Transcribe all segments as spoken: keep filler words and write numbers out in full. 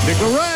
The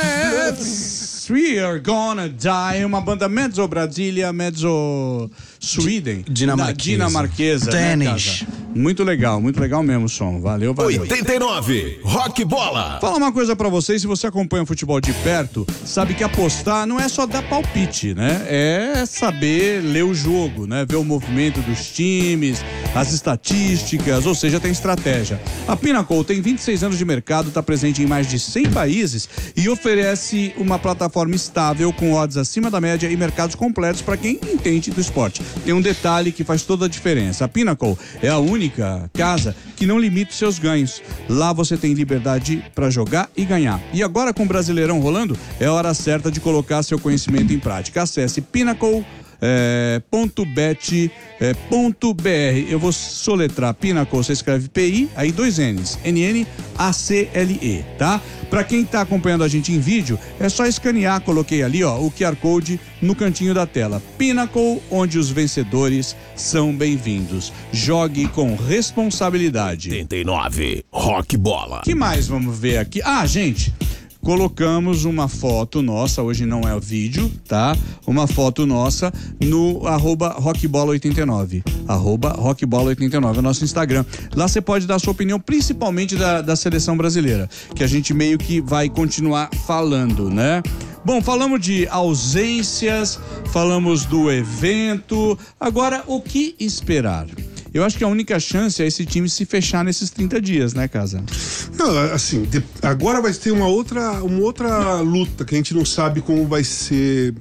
Reds, We Are Gonna Die, uma banda mezzo Brasília, mezzo Sweden, dinamarquesa, dinamarquesa, Danish. Né, muito legal, muito legal mesmo o som, valeu, valeu. oitenta e nove, Rock Bola. Fala uma coisa pra vocês, se você acompanha o futebol de perto, sabe que apostar não é só dar palpite, né? É saber ler o jogo, né? Ver o movimento dos times, as estatísticas, ou seja, tem estratégia. A Pinnacle tem vinte e seis anos de mercado, está presente em mais de cem países e oferece uma plataforma estável com odds acima da média e mercados completos para quem entende do esporte. Tem um detalhe que faz toda a diferença. A Pinnacle é a única casa que não limita os seus ganhos. Lá você tem liberdade para jogar e ganhar. E agora com o Brasileirão rolando, é a hora certa de colocar seu conhecimento em prática. Acesse Pinnacle É, ponto bet é, ponto br. Eu vou soletrar Pinnacle, você escreve P I, aí dois N's, N N A C L E, tá? Pra quem tá acompanhando a gente em vídeo, é só escanear, coloquei ali, ó, o Q R Code no cantinho da tela. Pinnacle, onde os vencedores são bem-vindos. Jogue com responsabilidade. oitenta e nove, Rock Bola. Que mais vamos ver aqui? Ah, gente, colocamos uma foto nossa, hoje não é o vídeo, tá? Uma foto nossa no arroba rockbola oitenta e nove, arroba rockbola oitenta e nove, é o nosso Instagram. Lá você pode dar a sua opinião, principalmente da, da seleção brasileira, que a gente meio que vai continuar falando, né? Bom, falamos de ausências, falamos do evento, agora o que esperar? Eu acho que a única chance é esse time se fechar nesses trinta dias, né, Casa? Não, assim, de, agora vai ter uma outra, uma outra luta que a gente não sabe como vai ser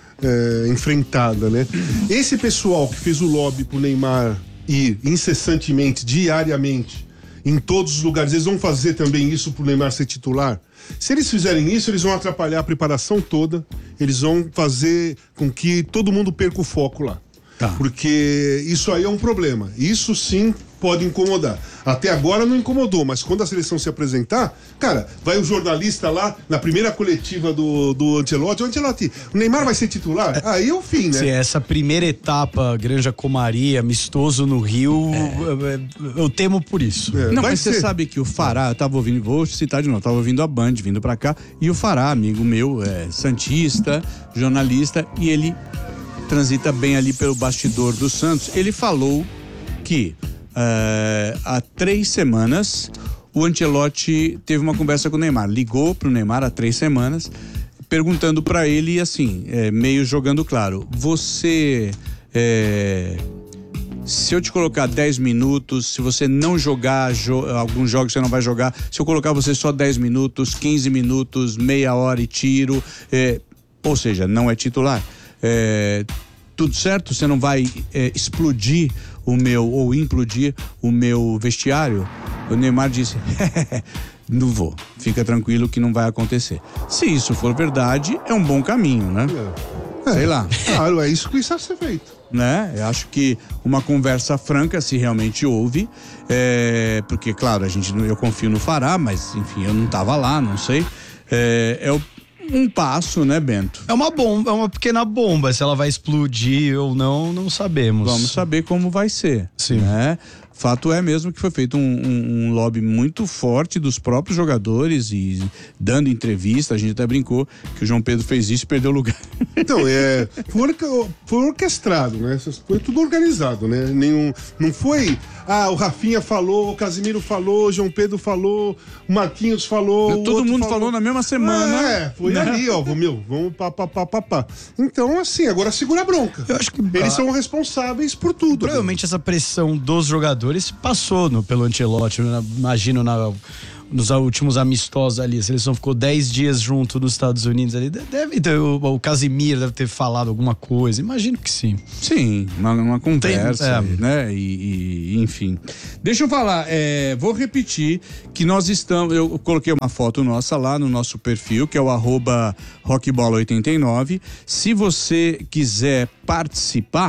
é, enfrentada, né? Esse pessoal que fez o lobby pro Neymar ir incessantemente, diariamente, em todos os lugares, eles vão fazer também isso pro Neymar ser titular? Se eles fizerem isso, eles vão atrapalhar a preparação toda, eles vão fazer com que todo mundo perca o foco lá. Tá. Porque isso aí é um problema. Isso sim pode incomodar. Até agora não incomodou, mas quando a seleção se apresentar, cara, vai o jornalista lá na primeira coletiva do, do Ancelotti. O Ancelotti, o Neymar vai ser titular? Aí é o fim, né? Se essa primeira etapa, Granja Comaria, amistoso no Rio, é. eu temo por isso. É, não, mas ser. Você sabe que o Fará, eu tava ouvindo, vou citar de novo, tava ouvindo a Band, vindo pra cá, e o Fará, amigo meu, é santista, jornalista, e ele transita bem ali pelo bastidor do Santos. Ele falou que uh, há três semanas o Ancelotti teve uma conversa com o Neymar, ligou pro Neymar há três semanas, perguntando pra ele assim, é, meio jogando claro, você é, se eu te colocar dez minutos, se você não jogar jo- alguns jogos você não vai jogar, se eu colocar você só dez minutos, quinze minutos, meia hora e tiro, é, ou seja, não é titular. É, tudo certo? Você não vai é, explodir o meu, ou implodir o meu vestiário? O Neymar disse, não vou, fica tranquilo que não vai acontecer. Se isso for verdade, é um bom caminho, né? É. Sei lá. Claro, é isso que precisa ser feito. Né? Eu acho que uma conversa franca, se realmente houve, é, porque, claro, a gente, eu confio no Fará, mas, enfim, eu não estava lá, não sei. É, é o um passo, né, Bento? É uma bomba, é uma pequena bomba. Se ela vai explodir ou não, não sabemos. Vamos saber como vai ser. Sim. Né? Fato é mesmo que foi feito um, um, um lobby muito forte dos próprios jogadores e dando entrevista, a gente até brincou que o João Pedro fez isso e perdeu o lugar. Então, é, foi, foi orquestrado, né? Foi tudo organizado, né? Nenhum, não foi, ah, o Rafinha falou, o Casimiro falou, o João Pedro falou, o Marquinhos falou. Todo mundo falou. falou na mesma semana. É, foi né? ali, ó, meu, vamos pá, pá, pá, pá, pá. Então, assim, agora segura a bronca. Eu acho que eles ah, são responsáveis por tudo. Provavelmente essa pressão dos jogadores passou no, pelo Ancelotti, na, imagino na, nos últimos amistosos ali, a seleção ficou dez dias junto nos Estados Unidos ali, deve ter, o, o Casimiro deve ter falado alguma coisa, imagino que sim. Sim, uma, uma conversa, Tem, é. né, e, e enfim. Deixa eu falar, é, vou repetir que nós estamos, eu coloquei uma foto nossa lá no nosso perfil, que é o arroba rockbola oitenta e nove, se você quiser participar,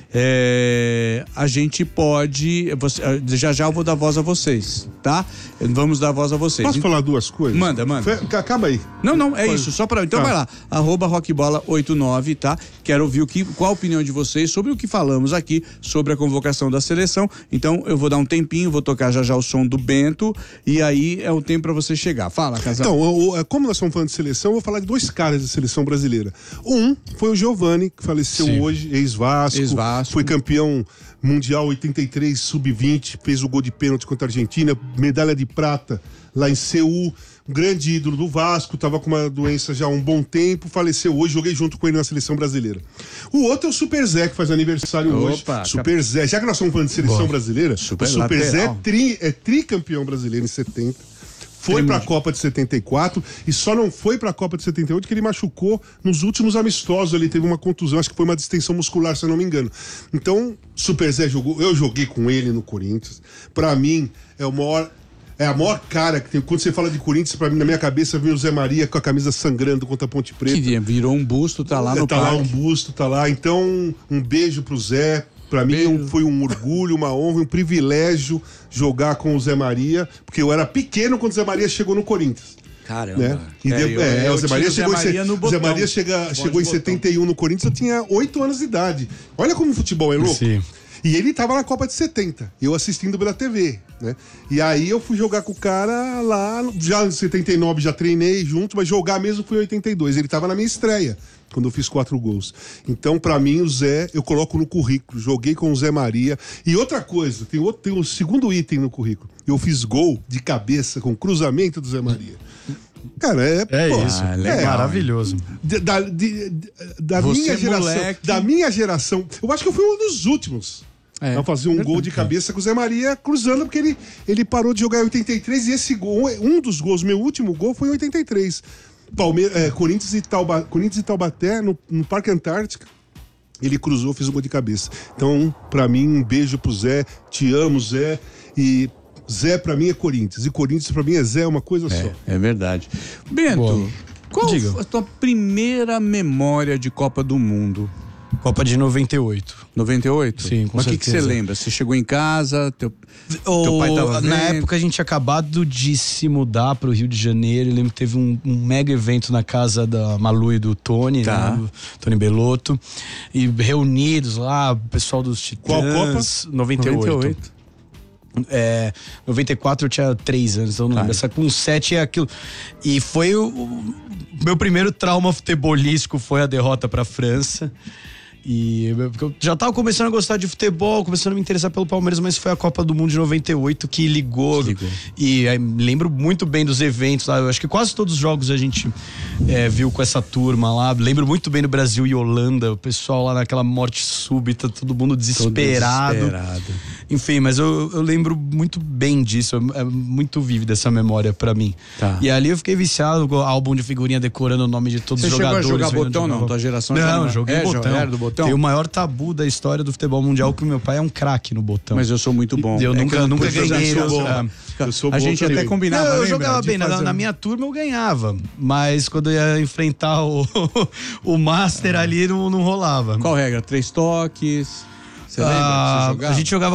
é, a gente pode... Você, já já eu vou dar voz a vocês, tá? Vamos dar voz a vocês. Posso falar duas coisas? Manda, manda. Fe- Acaba aí. Não, não, é Pode. isso, só pra... Então Tá. vai lá, arroba rockbola oitenta e nove, tá? Quero ouvir o que, qual a opinião de vocês sobre o que falamos aqui, sobre a convocação da seleção. Então eu vou dar um tempinho, vou tocar já já o som do Bento, e aí é o tempo pra você chegar. Fala, Casal. Então, o- o- como nós estamos falando de seleção, eu vou falar de dois caras da seleção brasileira. Um foi o Giovani, que faleceu Sim. hoje, ex-Vasco, Ex-Vasco. foi campeão mundial oitenta e três, sub vinte, fez o gol de pênalti contra a Argentina, medalha de prata lá em Seul, um grande ídolo do Vasco, estava com uma doença já há um bom tempo, faleceu hoje, joguei junto com ele na seleção brasileira. O outro é o Super Zé, que faz aniversário hoje. Opa, Super Zé, já que nós estamos falando de seleção brasileira, Super o Super Zé é, lateral. tri, é tricampeão brasileiro em setenta. Foi pra Copa de setenta e quatro e só não foi pra Copa de setenta e oito que ele machucou nos últimos amistosos. Ele teve uma contusão, acho que foi uma distensão muscular, se eu não me engano. Então, Super Zé jogou. Eu joguei com ele no Corinthians. Pra mim, é o maior. É a maior cara que tem. Quando você fala de Corinthians, pra mim, na minha cabeça, vem o Zé Maria com a camisa sangrando contra a Ponte Preta. Que virou um busto, tá lá no tá lá parque. um busto, tá lá. Então, um beijo pro Zé. Pra mim Beijo. foi um orgulho, uma honra, um privilégio jogar com o Zé Maria, porque eu era pequeno quando o Zé Maria chegou no Corinthians. Caramba. Né? E de- eu- é, eu o Zé tinha Maria o Zé chegou, Maria em, no se- botão. Zé Maria chega, Bola chegou em de botão. setenta e um no Corinthians, eu tinha oito anos de idade. Olha como o futebol é louco. Sim. E ele tava na Copa de setenta, eu assistindo pela T V, né? E aí eu fui jogar com o cara lá, já em setenta e nove já treinei junto, mas jogar mesmo foi em oitenta e dois. Ele tava na minha estreia, quando eu fiz quatro gols. Então, pra mim, o Zé, eu coloco no currículo, joguei com o Zé Maria. E outra coisa, tem outro, tem um segundo item no currículo. Eu fiz gol de cabeça com cruzamento do Zé Maria. Cara, é, É pô, isso. Ah, legal, é maravilhoso. de- Da, de- de- da Você, minha geração. moleque. Da minha geração. Eu acho que eu fui um dos últimos É, a fazer um gol de cabeça com o Zé Maria cruzando, porque ele, ele parou de jogar em oitenta e três e esse gol, um dos gols, meu último gol foi em oitenta e três. Palme é, Corinthians, e Tauba, Corinthians e Taubaté, no, no Parque Antártica. Ele cruzou, fez um gol de cabeça. Então, pra mim, um beijo pro Zé. Te amo, Zé. E Zé, pra mim, é Corinthians. E Corinthians, pra mim, é Zé, uma coisa só. É verdade. Bento, Boa. qual Diga. foi a tua primeira memória de Copa do Mundo? Copa de noventa e oito. noventa e oito? Sim, com Mas o que que você certeza. lembra? Você chegou em casa, teu, teu O- pai tava na vendo? época a gente tinha acabado de se mudar pro Rio de Janeiro. Eu lembro que teve um, um mega evento na casa da Malu e do Tony, Tá. né, do Tony Belotto. E reunidos lá, o pessoal dos Titãs. Qual Copa? noventa e oito. noventa e oito. É, noventa e quatro eu tinha três anos, então não Tá. lembro. Essa com sete é aquilo. E foi o, o meu primeiro trauma futebolístico foi a derrota pra França. E porque eu já tava começando a gostar de futebol, começando a me interessar pelo Palmeiras, mas foi a Copa do Mundo de noventa e oito que ligou. Que ligou. E aí, lembro muito bem dos eventos lá. Eu acho que quase todos os jogos a gente é, viu com essa turma lá. Lembro muito bem do Brasil e Holanda, o pessoal lá naquela morte súbita, todo mundo desesperado. Todo desesperado. Enfim, mas eu, eu lembro muito bem disso. É muito vívida essa memória pra mim. Tá. E ali eu fiquei viciado com o álbum de figurinha decorando o nome de todos Você os chegou a jogadores. jogar vendo botão, onde não? jogava. Tua geração já Não, não- joguei é, botão. era do botão? Tem o maior tabu da história do futebol mundial que o meu pai é um craque no botão. Mas eu sou muito bom. Eu É que nunca- não nunca pude jogar, ganhei, eu sou né? bom. Eu sou A bom gente também. até combinava, Não, eu lembra? jogava De bem, na, fazer na um- minha turma eu ganhava, mas quando eu ia enfrentar o, o Master ali não, não rolava. Qual regra? Três toques? Você lembra? Ah, que você jogava? a gente jogava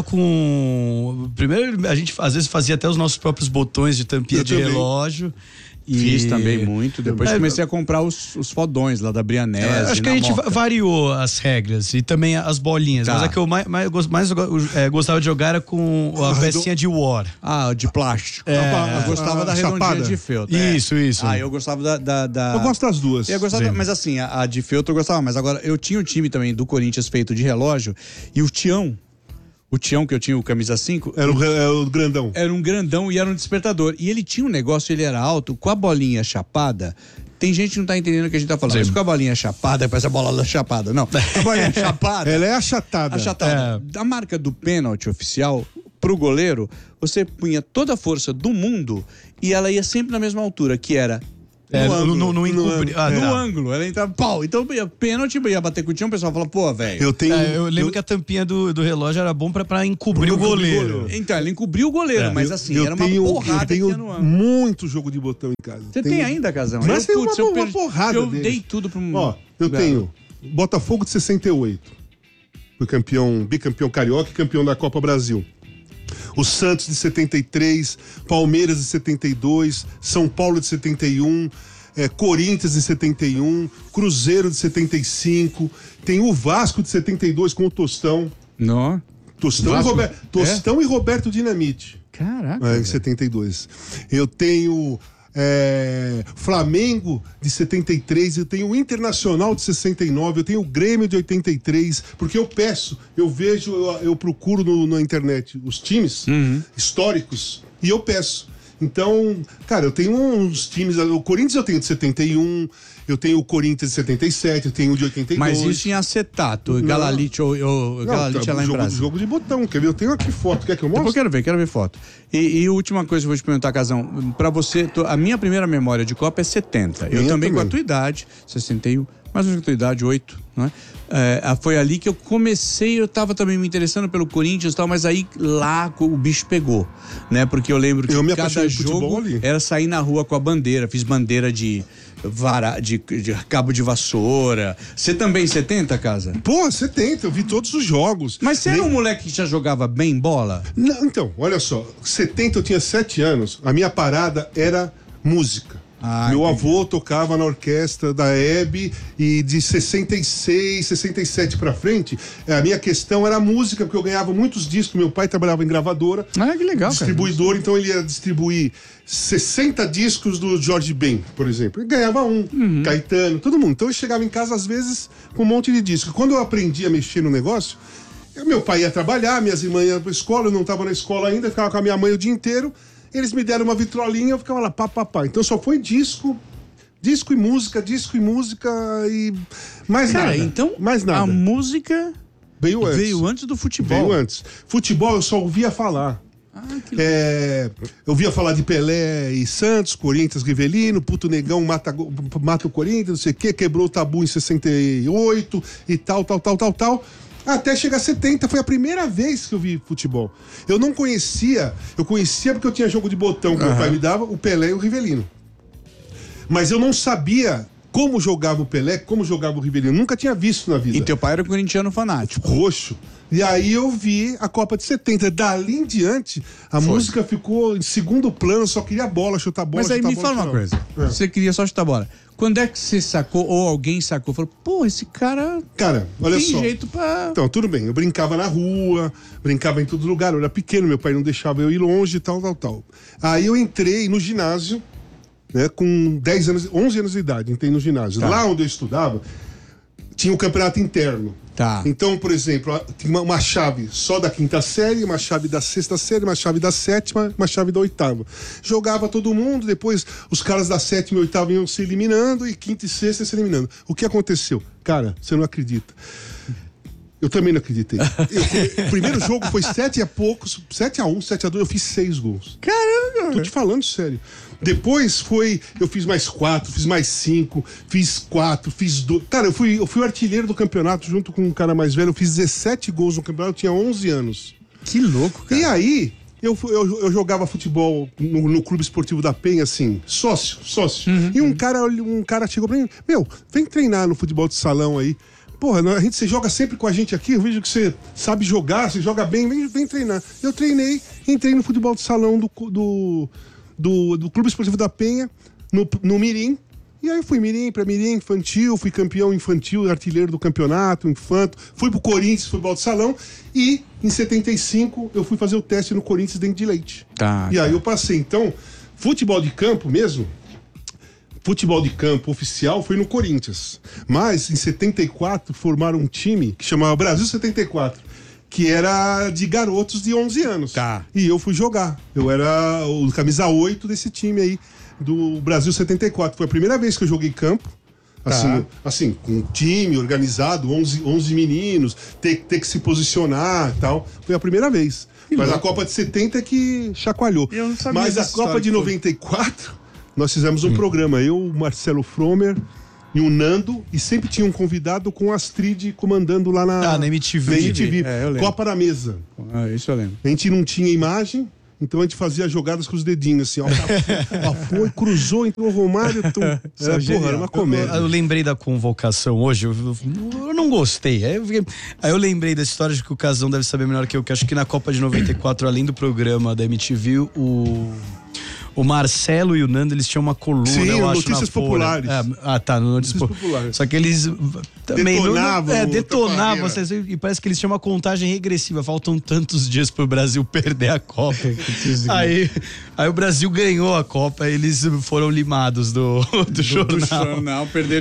com. Primeiro, a gente às vezes fazia até os nossos próprios botões de tampinha Eu de também. relógio. E... Fiz também muito. Depois É, comecei a comprar os, os fodões lá da Brianese. Acho que a na gente Moca. va- variou as regras e também as bolinhas. Tá. Mas a que eu mais, mais, gos- mais go- é, gostava de jogar era com a Ah, pecinha de War. Ah, de plástico. É. eu gostava A da redondinha chapada. de feltro. é. Isso, isso. Ah, eu gostava da... da, da- Eu gosto das duas. Eu gostava, Sim. mas assim, a, a de feltro eu gostava mais. Agora, eu tinha um time também do Corinthians feito de relógio e o Tião, o Tião que eu tinha o camisa cinco, Era o, é o grandão. era um grandão e era um despertador. E ele tinha um negócio, ele era alto, com a bolinha chapada. Tem gente que não tá entendendo o que a gente tá falando. Sim. Mas com a bolinha chapada, parece a bola chapada. Não, a bolinha chapada. Ela é achatada. Achatada. Da marca do pênalti oficial pro goleiro, você punha toda a força do mundo e ela ia sempre na mesma altura, que era É, no ângulo. no, no encobri- ah, no tá. ângulo, ela entrava, pau. Então, ia pênalti, ia bater com o time, o pessoal fala, pô, velho. Eu tenho. É, eu lembro que a tampinha do, do relógio era bom pra, pra encobrir o goleiro. Então, ela encobriu o goleiro, É. mas assim, eu era uma tenho, porrada eu tenho que ia no ângulo. muito jogo de botão em casa. Você Tenho- tem ainda, Casão? Mas eu, tem putz, uma, eu uma perdi- porrada Eu deles. dei tudo pro... Ó, eu Velho. tenho Botafogo de sessenta e oito. Fui campeão, bicampeão carioca e campeão da Copa Brasil. O Santos de setenta e três, Palmeiras de setenta e dois, São Paulo de setenta e um, é, Corinthians de setenta e um, Cruzeiro de setenta e cinco, tem o Vasco de setenta e dois com o Tostão. Não. Tostão, e, Rober... Tostão é? e Roberto Dinamite. Caraca. É, em setenta e dois. Eu tenho é, Flamengo de setenta e três, eu tenho o Internacional de sessenta e nove, eu tenho o Grêmio de oitenta e três, porque eu peço, eu vejo, eu, eu procuro no, na internet os times uhum. históricos e eu peço. Então, cara, eu tenho uns times, o Corinthians eu tenho de setenta e um, eu tenho o Corinthians de setenta e sete, eu tenho o de oitenta e dois. Mas isso em acetato, Galalite ou, ou Galalite tá, é lá em jogo, Brasília. Jogo de botão, quer ver? Eu tenho aqui foto, quer que eu mostre? Eu quero ver, quero ver foto. E, e última coisa que eu vou te perguntar, Casão, pra você, a minha primeira memória de Copa é setenta. Eu também, também com a tua idade, sessenta e um, mais ou menos com a tua idade, oito, não é? É, foi ali que eu comecei, eu tava também me interessando pelo Corinthians e tal, mas aí lá o bicho pegou, né? Porque eu lembro que eu cada jogo era sair na rua com a bandeira, fiz bandeira de, vara, de, de cabo de vassoura. Você também setenta, Casa? Pô, setenta, eu vi todos os jogos. Mas você Nem... era um moleque que já jogava bem bola? Não, então, olha só, setenta eu tinha sete anos, a minha parada era música. Ah, Meu entendi. avô tocava na orquestra da Hebe e de sessenta e seis, sessenta e sete pra frente, a minha questão era a música, porque eu ganhava muitos discos. Meu pai trabalhava em gravadora. Ah, que legal, distribuidor, cara. Então ele ia distribuir sessenta discos do Jorge Ben, por exemplo. E ganhava um, uhum. Caetano, todo mundo. Então eu chegava em casa, às vezes, com um monte de discos. Quando eu aprendi a mexer no negócio, meu pai ia trabalhar, minhas irmãs iam pra escola, eu não tava na escola ainda, ficava com a minha mãe o dia inteiro. Eles me deram uma vitrolinha, eu ficava lá, pá, pá, pá. Então só foi disco, disco e música, disco e música e mais Cara, nada. então mais nada. A música veio antes. Veio antes do futebol. Veio antes. Futebol eu só ouvia falar. Ah, que é, eu ouvia falar de Pelé e Santos, Corinthians, Rivelino, Puto Negão mata, mata o Corinthians, não sei o quê, quebrou o tabu em sessenta e oito e tal, tal, tal, tal, tal. Até chegar a setenta, foi a primeira vez que eu vi futebol. Eu não conhecia, eu conhecia porque eu tinha jogo de botão que uhum. meu pai me dava, o Pelé e o Rivelino. Mas eu não sabia como jogava o Pelé, como jogava o Rivelino. Nunca tinha visto na vida. E teu pai era corintiano fanático. Roxo. E aí eu vi a Copa de setenta. Dali em diante, a Foi. música ficou em segundo plano, eu só queria bola, chutar bola, Mas aí chutar me bola, fala uma coisa. É. Você queria só chutar bola. Quando é que você sacou, ou alguém sacou, falou, pô, esse cara... Cara, olha tem só. Tem jeito pra... Então, tudo bem. Eu brincava na rua, brincava em todo lugar. Eu era pequeno, meu pai não deixava eu ir longe e tal, tal, tal. Aí eu entrei no ginásio, né, com dez anos, onze anos de idade, entrei no ginásio. Tá. Lá onde eu estudava, tinha o campeonato interno. Tá. Então, por exemplo, tinha uma, uma chave só da quinta série, uma chave da sexta série, uma chave da sétima, uma chave da oitava. Jogava todo mundo, depois os caras da sétima e oitava iam se eliminando e quinta e sexta se eliminando. O que aconteceu? Cara, você não acredita. Eu também não acreditei. Eu, o primeiro jogo foi sete a poucos, sete a um, sete a dois, eu fiz seis gols. Caramba! Tô te falando sério. Depois foi, eu fiz mais quatro, fiz mais cinco, fiz quatro, fiz dois. Cara, eu fui, eu fui o artilheiro do campeonato junto com um cara mais velho, eu fiz dezessete gols no campeonato, eu tinha onze anos. Que louco, cara. E aí, eu, eu, eu jogava futebol no, no Clube Esportivo da Penha, assim, sócio, sócio. Uhum, e um, uhum. cara, um cara chegou pra mim, meu, vem treinar no futebol de salão aí. Porra, a gente, você joga sempre com a gente aqui, eu vejo que você sabe jogar, você joga bem, vem, vem treinar. Eu treinei, entrei no futebol de salão do, do, do, do Clube Esportivo da Penha, no, no Mirim, e aí fui Mirim pra Mirim, infantil, fui campeão infantil, artilheiro do campeonato, infanto, fui pro Corinthians, futebol de salão, e em setenta e cinco eu fui fazer o teste no Corinthians Dente de Leite. Tá, e tá. aí eu passei, então, futebol de campo mesmo, futebol de campo oficial foi no Corinthians. Mas, em setenta e quatro, formaram um time que chamava Brasil setenta e quatro, que era de garotos de onze anos. Tá. E eu fui jogar. Eu era o camisa oito desse time aí, do Brasil setenta e quatro. Foi a primeira vez que eu joguei campo. Assim, tá. assim, com um time organizado, onze, onze meninos, ter, ter que se posicionar e tal. Foi a primeira vez. Que Mas louco. A Copa de setenta é que chacoalhou. Eu não sabia. Mas a Copa de noventa e quatro... Nós fizemos um hum. programa, eu, o Marcelo Fromer e o Nando, e sempre tinha um convidado com a Astrid comandando lá na, ah, na M T V. Na M T V. É, Copa na mesa. Ah, isso eu lembro. A gente não tinha imagem, Então a gente fazia jogadas com os dedinhos, assim, ó. ó foi, cruzou, entrou o Romário. Tum. Era, porra, era uma comédia. Eu, eu lembrei da convocação hoje, eu, eu não gostei. Aí eu, fiquei, aí eu lembrei da história de que o Casão deve saber melhor que eu, que acho que na Copa de noventa e quatro, além do programa da M T V, o... O Marcelo e o Nando, eles tinham uma coluna, Sim, eu acho, Notícias na Folha. Populares. É, ah, tá, no Notícias Notícias Populares. Só que eles também... Detonavam não, é, o detonavam, Taparreira. vocês, e parece que eles tinham uma contagem regressiva. Faltam tantos dias pro Brasil perder a Copa. aí, aí o Brasil ganhou a Copa, eles foram limados do, do, Do, jornal. do jornal, perderam